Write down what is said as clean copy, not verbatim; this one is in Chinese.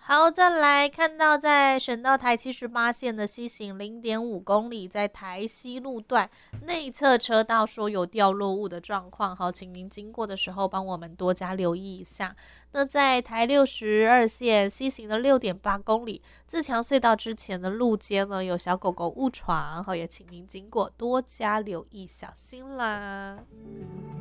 好，再来看到在省道台78线的西行0.5公里，在台西路段内侧车道说有掉落物的状况，好，请您经过的时候帮我们多加留意一下。那在台62线西行的6.8公里，自强隧道之前的路肩呢有小狗狗误闯，好，也请您经过多加留意，小心啦。